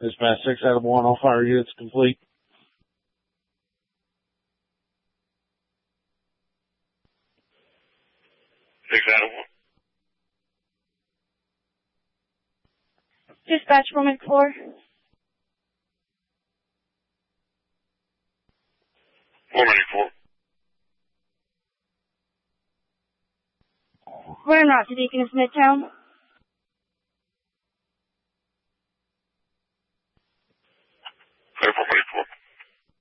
Dispatch 6 out of 1, all fire units complete. 6 out of 1. Dispatch Roman 4. 494. Run route to Deaconess Midtown.